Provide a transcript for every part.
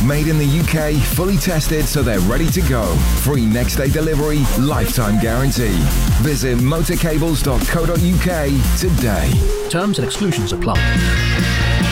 Made in the UK, fully tested so they're ready to go. Free next day delivery, lifetime guarantee. Visit motorcables.co.uk today. Terms and exclusions apply.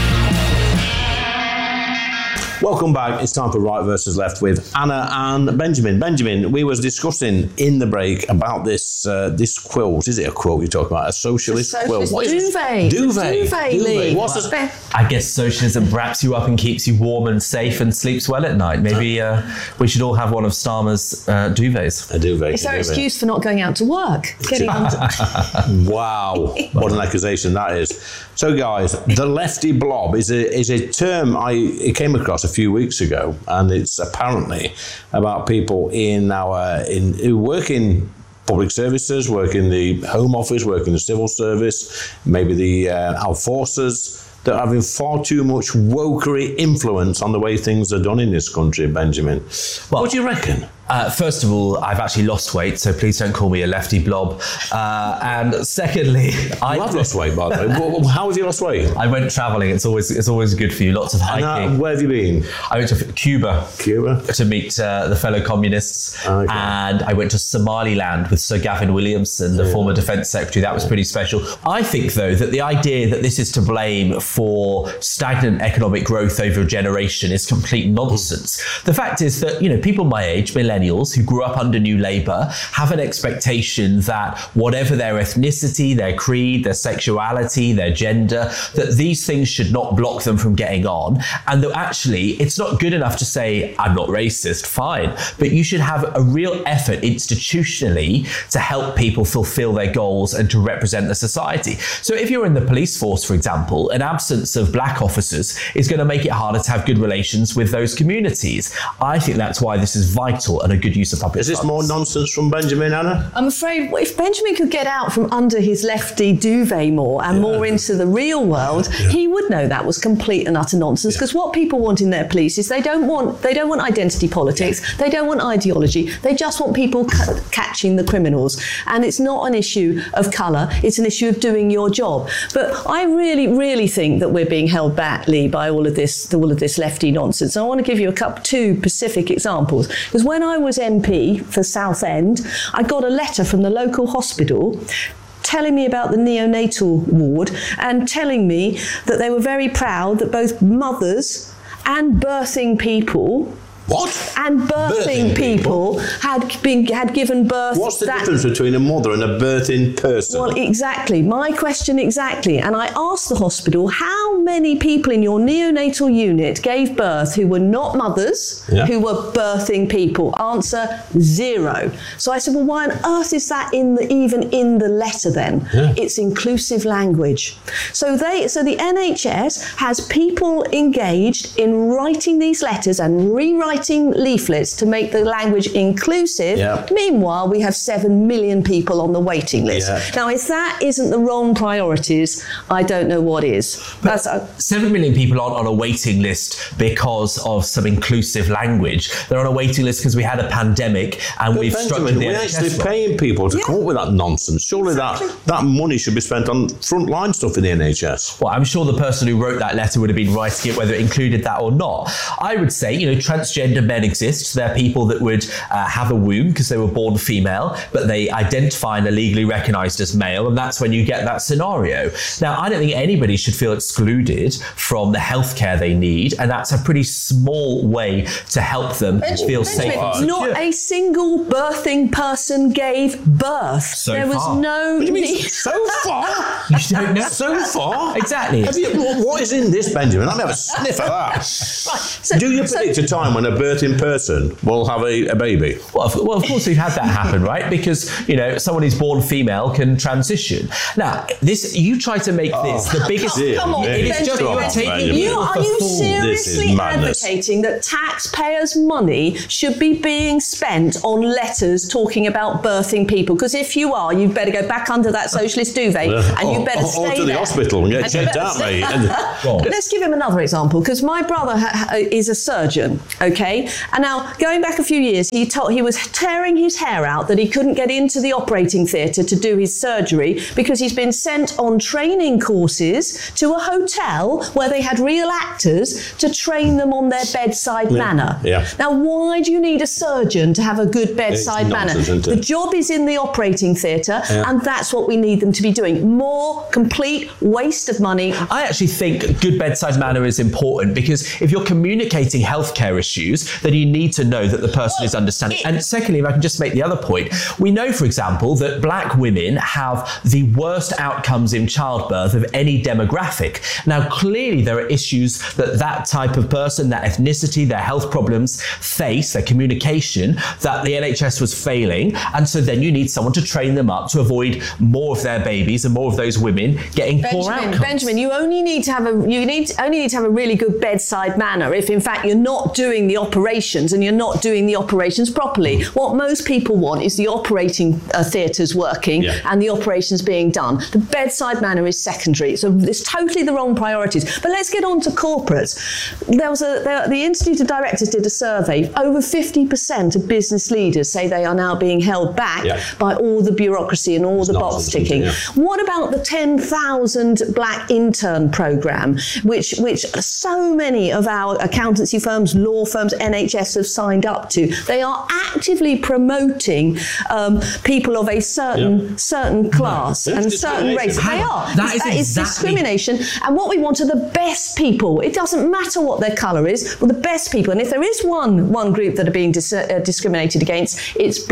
Welcome back. It's time for Right versus Left with Anna and Benjamin. Benjamin, we was discussing in the break about this quilt. Is it a quilt you're talking about? A socialist quilt? What is it? Duvet. What's the... I guess socialism wraps you up and keeps you warm and safe and sleeps well at night. Maybe we should all have one of Starmer's duvets. A duvet. It's our excuse for not going out to work. Wow, what an accusation that is. So, guys, the lefty blob is a term I came across a few weeks ago, and it's apparently about people who work in public services, work in the Home Office, work in the civil service, maybe the armed forces, that are having far too much wokery influence on the way things are done in this country, Benjamin. Well, what do you reckon? First of all, I've actually lost weight, so please don't call me a lefty blob. And secondly, I've lost weight, by the way. How have you lost weight? I went travelling. It's always good for you. Lots of hiking. And, where have you been? I went to Cuba. To meet the fellow communists. Okay. And I went to Somaliland with Sir Gavin Williamson, the former Defence Secretary. That was pretty special. I think, though, that the idea that this is to blame for stagnant economic growth over a generation is complete nonsense. The fact is that, people my age, millennials, who grew up under New Labour, have an expectation that whatever their ethnicity, their creed, their sexuality, their gender, that these things should not block them from getting on. And that actually, it's not good enough to say, I'm not racist, fine. But you should have a real effort institutionally to help people fulfil their goals and to represent the society. So if you're in the police force, for example, an absence of black officers is going to make it harder to have good relations with those communities. I think that's why this is vital and a good use of public funds. Is this more nonsense from Benjamin, Anna? I'm afraid if Benjamin could get out from under his lefty duvet more and more into the real world, he would know that was complete and utter nonsense. Because what people want in their police is they don't want identity politics, they don't want ideology, they just want people catching the criminals. And it's not an issue of colour, it's an issue of doing your job. But I really, really think that we're being held back, Lee, by all of this lefty nonsense. And I want to give you two specific examples. Because when I was MP for Southend, I got a letter from the local hospital telling me about the neonatal ward and telling me that they were very proud that both mothers and birthing people and birthing people had given birth. What's the difference between a mother and a birthing person? Well, exactly. My question exactly. And I asked the hospital, how many people in your neonatal unit gave birth who were not mothers, who were birthing people? Answer, 0. So I said, well, why on earth is that even in the letter then? It's inclusive language. So the NHS has people engaged in writing these letters and rewriting leaflets to make the language inclusive. Meanwhile, we have 7 million people on the waiting list. Now, if that isn't the wrong priorities, I don't know what is. 7 million people aren't on a waiting list because of some inclusive language. They're on a waiting list because we had a pandemic and we've structured the NHS. We're actually paying people to come up with that nonsense. Surely that money should be spent on frontline stuff in the NHS. Well, I'm sure the person who wrote that letter would have been writing it whether it included that or not. I would say, transgender men exist. They're people that would have a womb because they were born female, but they identify and are legally recognised as male, and that's when you get that scenario. Now, I don't think anybody should feel excluded from the healthcare they need, and that's a pretty small way to help them feel safe. Not a single birthing person gave birth. There was no need. So far? You don't know? So far? Exactly. What is in this, Benjamin? I've never sniffed at that. Do you predict a time when a birthing person will have a baby? Well, of course we've had that happen, right? Because, someone who's born female can transition. Now, you try to make this the biggest... Come on, it is just you're taking Are you seriously advocating that taxpayers' money should be being spent on letters talking about birthing people? Because if you are, you'd better go back under that socialist duvet and you better stay or to the hospital and get checked out, mate. Let's give him another example, because my brother is a surgeon, okay? Okay, and now going back a few years, he was tearing his hair out that he couldn't get into the operating theatre to do his surgery because he's been sent on training courses to a hotel where they had real actors to train them on their bedside manner. Yeah. Now, why do you need a surgeon to have a good bedside manner? The job is in the operating theatre, and that's what we need them to be doing. More complete waste of money. I actually think good bedside manner is important because if you're communicating healthcare issues, then you need to know that the person is understanding. And secondly, if I can just make the other point, we know, for example, that black women have the worst outcomes in childbirth of any demographic. Now, clearly there are issues that type of person, that ethnicity, their health problems face, their communication, that the NHS was failing. And so then you need someone to train them up to avoid more of their babies and more of those women getting poor outcomes. Benjamin, you only need to have a really good bedside manner if in fact you're not doing the operations and you're not doing the operations properly. What most people want is the operating theatres working and the operations being done. The bedside manner is secondary. So it's totally the wrong priorities. But let's get on to corporates. The Institute of Directors did a survey. Over 50% of business leaders say they are now being held back by all the bureaucracy and all the box ticking. What about the 10,000 black intern programme, which so many of our accountancy firms, law firms, NHS have signed up to? They are actively promoting people of a certain class and certain race. They are. That is discrimination. And what we want are the best people. It doesn't matter what their colour is, but the best people. And if there is one group that are being discriminated against, it's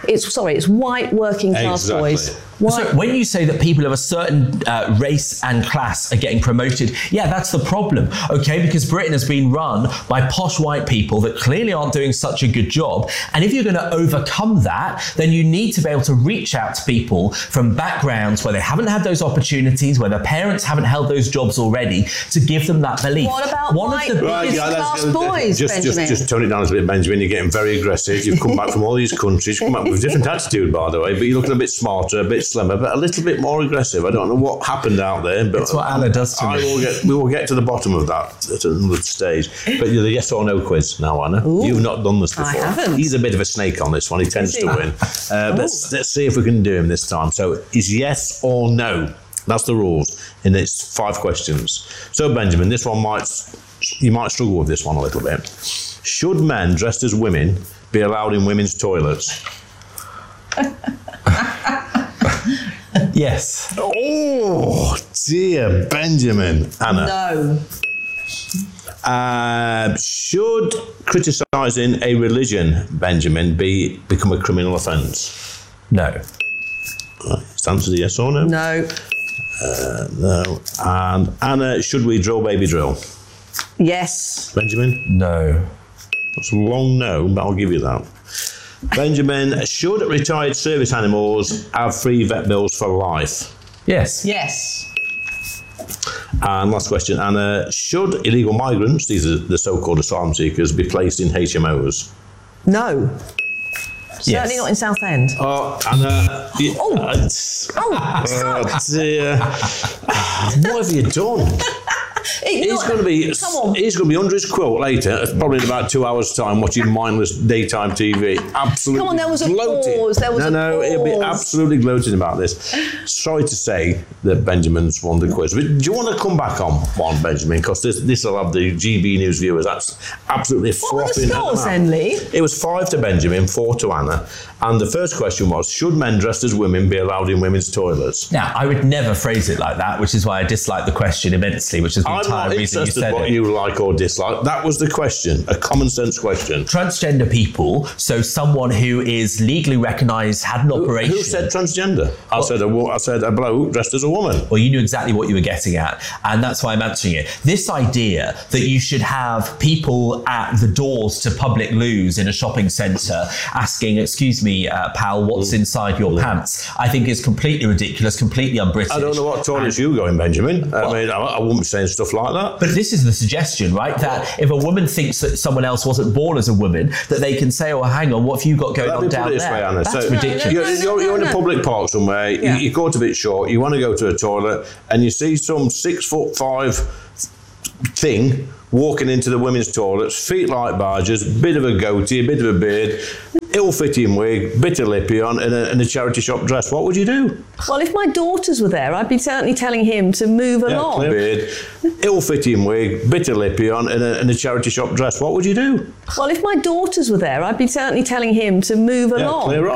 white working class boys. So when you say that people of a certain race and class are getting promoted, that's the problem, okay? Because Britain has been run by posh white people that clearly aren't doing such a good job. And if you're going to overcome that, then you need to be able to reach out to people from backgrounds where they haven't had those opportunities, where their parents haven't held those jobs already, to give them that belief. What about white class boys, Benjamin? Just tone it down a bit, Benjamin. You're getting very aggressive. You've come back from all these countries, come back with a different attitude, by the way, but you're looking a bit smarter, a bit slimmer, but a little bit more aggressive. I don't know what happened out there, but it's what Anna does to me. We will get to the bottom of that at another stage. But the yes or no quiz now, Anna. Ooh, you've not done this before. I haven't. He's a bit of a snake on this one. He tends to win. Let's see if we can do him this time. So, is yes or no? That's the rules. And it's 5 questions. So, Benjamin, this one you might struggle with this one a little bit. Should men dressed as women be allowed in women's toilets? Yes. Oh, dear Benjamin. Anna. No. Should criticising a religion, Benjamin, become a criminal offence? No. It's answered yes or no? No. No. And Anna, should we drill baby drill? Yes. Benjamin? No. That's a long no, but I'll give you that. Benjamin, should retired service animals have free vet bills for life? Yes. Yes. And last question, Anna, should illegal migrants, these are the so-called asylum seekers, be placed in HMOs? No. Certainly not in Southend. Oh, Anna. Oh, dear. What have you done? He's going to be under his quilt later, probably in about 2 hours' time, watching mindless daytime TV. Absolutely. Come on, there was a gloating. pause. He'll be absolutely gloating about this. Sorry to say that Benjamin's won the quiz. But do you want to come back on one, Benjamin? Because this will have the GB News viewers absolutely frothing. What were the scores then, Lee? It was 5 to Benjamin, 4 to Anna. And the first question was, should men dressed as women be allowed in women's toilets? Now, I would never phrase it like that, which is why I dislike the question immensely, which is the entire reason you said what it. You like or dislike. That was the question, a common sense question. Transgender people, so someone who is legally recognised, had an operation. Who said transgender? I said a bloke dressed as a woman. Well, you knew exactly what you were getting at, and that's why I'm answering it. This idea that you should have people at the doors to public loos in a shopping centre asking, excuse me, pal, what's inside your pants, I think is completely ridiculous, completely un-British. I don't know what toilets you go in, Benjamin. I mean, I wouldn't be saying stuff like that. But this is the suggestion, right? That if a woman thinks that someone else wasn't born as a woman, that they can say, oh, hang on, what have you got going on down there? Way, Anna. That's ridiculous. You're in a public park somewhere, you got a bit short, you want to go to a toilet, and you see some 6'5" thing walking into the women's toilets, feet like barges, bit of a goatee, a bit of a beard, ill-fitting wig, bit of lippy on, and a charity shop dress. What would you do? Well, if my daughters were there, I'd be certainly telling him to move along. Beard, ill-fitting wig, bit of lippy on, and a charity shop dress. What would you do? Well, if my daughters were there, I'd be certainly telling him to move along. Clear